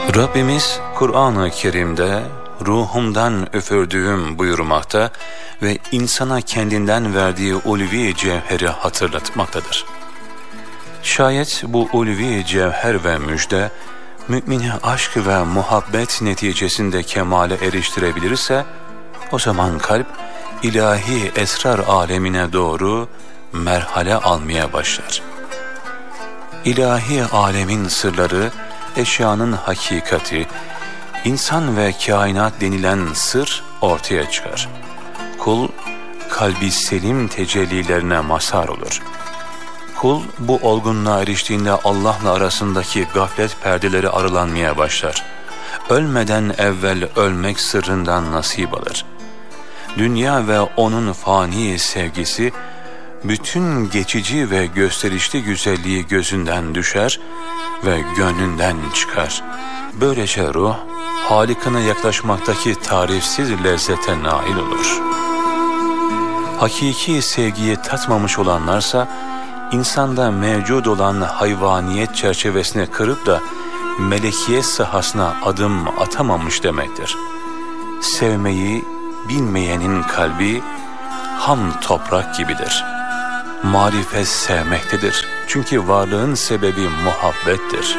Rabbimiz Kur'an-ı Kerim'de ruhumdan üfürdüğüm buyurmakta ve insana kendinden verdiği ulvi cevheri hatırlatmaktadır. Şayet bu ulvi cevher ve müjde mümini aşk ve muhabbet neticesinde kemale eriştirebilirse, o zaman kalp ilahi esrar alemine doğru merhale almaya başlar. İlahi alemin sırları, eşyanın hakikati, insan ve kainat denilen sır ortaya çıkar. Kul, kalbi selim tecellilerine mazhar olur. Kul, bu olgunluğa eriştiğinde Allah'la arasındaki gaflet perdeleri aralanmaya başlar. Ölmeden evvel ölmek sırrından nasip alır. Dünya ve onun fani sevgisi, bütün geçici ve gösterişli güzelliği gözünden düşer ve gönlünden çıkar. Böylece ruh, Halik'ine yaklaşmaktaki tarifsiz lezzete nail olur. Hakiki sevgiyi tatmamış olanlarsa, insanda mevcut olan hayvaniyet çerçevesini kırıp da melekiyet sahasına adım atamamış demektir. Sevmeyi bilmeyenin kalbi ham toprak gibidir. Marifet sevmektedir. Çünkü varlığın sebebi muhabbettir.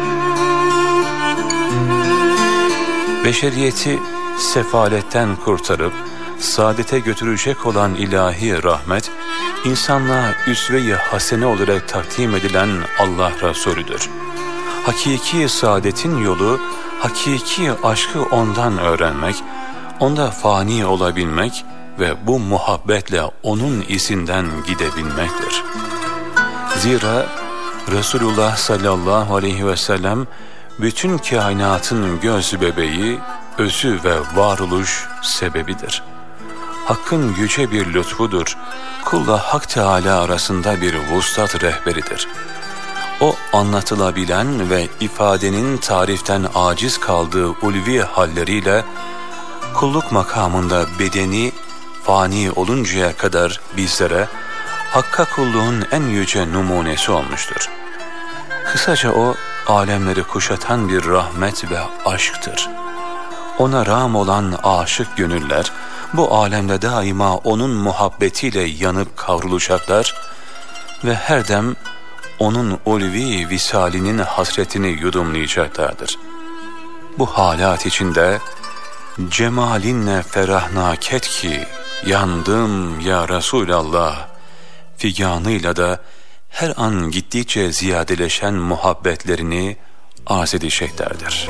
Beşeriyeti sefaletten kurtarıp saadete götürecek olan ilahi rahmet, insanlığa üsve-i hasene olarak takdim edilen Allah Resulüdür. Hakiki saadetin yolu, hakiki aşkı ondan öğrenmek, onda fani olabilmek ve bu muhabbetle onun izinden gidebilmektir. Zira Resulullah sallallahu aleyhi ve sellem bütün kainatın göz bebeği, özü ve varoluş sebebidir. Hakkın yüce bir lütfudur. Kulla Hak Teâlâ arasında bir vuslat rehberidir. O anlatılabilen ve ifadenin tariften aciz kaldığı ulvi halleriyle kulluk makamında bedeni fani oluncaya kadar bizlere Hakk'a kulluğun en yüce numunesi olmuştur. Kısaca o, alemleri kuşatan bir rahmet ve aşktır. Ona rağm olan aşık gönüller, bu alemde daima onun muhabbetiyle yanıp kavrulacaklar ve her dem onun ulvi visalinin hasretini yudumlayacaklardır. Bu halat içinde, cemalinle ferahnaket ki, yandım ya Resulallah, figanıyla da her an gittikçe ziyadeleşen muhabbetlerini arz edeceklerdir.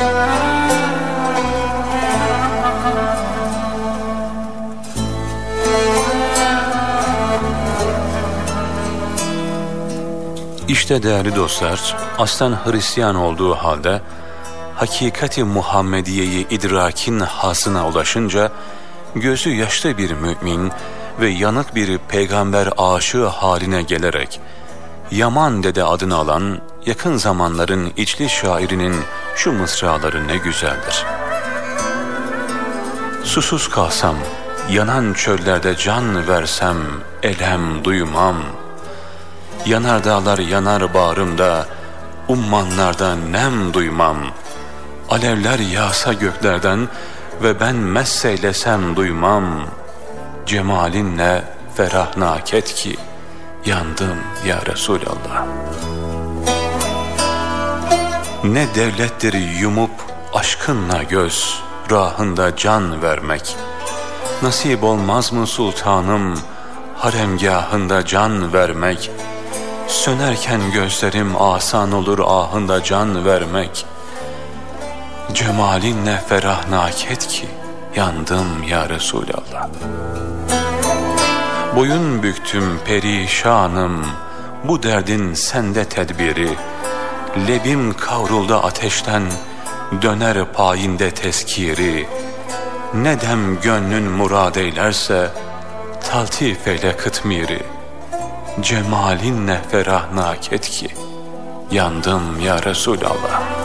İşte değerli dostlar, aslen Hristiyan olduğu halde hakikati Muhammediye'yi idrakin hasına ulaşınca, gözü yaşlı bir mümin ve yanık bir peygamber aşığı haline gelerek, Yaman Dede adını alan yakın zamanların içli şairinin şu mısraları ne güzeldir. Susuz kalsam, yanan çöllerde can versem, elem duymam. Yanar dağlar yanar bağrımda, ummanlarda nem duymam. Alevler yağsa göklerden ve ben messeylesem duymam. Cemalinle ferahnaket ki, yandım ya Resulallah. Ne devlettir yumup aşkınla göz, rahında can vermek. Nasip olmaz mı sultanım, haremgahında can vermek. Sönerken gözlerim asan olur ahında can vermek. Cemalinle ferahnaket ki, yandım ya Resulallah. Boyun büktüm perişanım, bu derdin sende tedbiri. Lebim kavruldu ateşten, döner payinde tezkiri. Ne dem gönlün murad eylerse, taltif eyle kıtmiri. Cemalinle ferahnaket ki, yandım ya Resulallah.